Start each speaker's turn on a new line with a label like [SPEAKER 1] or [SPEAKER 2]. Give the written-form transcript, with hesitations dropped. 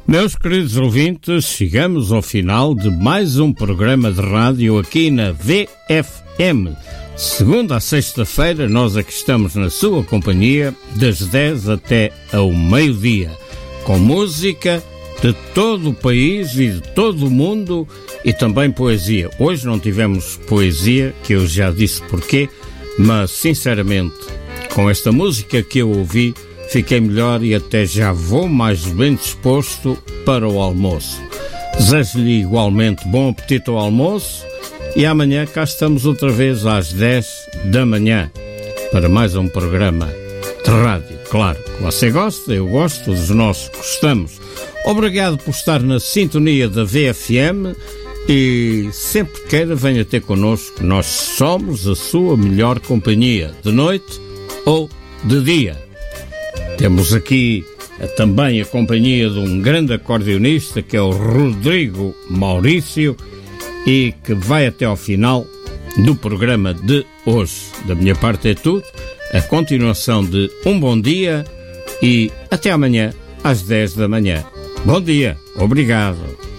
[SPEAKER 1] Meus queridos ouvintes, chegamos ao final de mais um programa de rádio aqui na VFM. Segunda a sexta-feira, nós aqui estamos na sua companhia, das 10 até ao meio-dia, com música de todo o país e de todo o mundo e também poesia. Hoje não tivemos poesia, que eu já disse porquê, mas sinceramente, com esta música que eu ouvi, fiquei melhor e até já vou mais bem disposto para o almoço. Desejo-lhe igualmente bom apetite ao almoço e amanhã cá estamos outra vez às 10 da manhã para mais um programa de rádio. Claro que você gosta, eu gosto, todos nós gostamos. Obrigado por estar na sintonia da VFM e sempre queira venha ter connosco. Nós somos a sua melhor companhia, de noite ou de dia. Temos aqui também a companhia de um grande acordeonista que é o Rodrigo Maurício e que vai até ao final do programa de hoje. Da minha parte é tudo. A continuação de um bom dia e até amanhã às 10 da manhã. Bom dia, obrigado.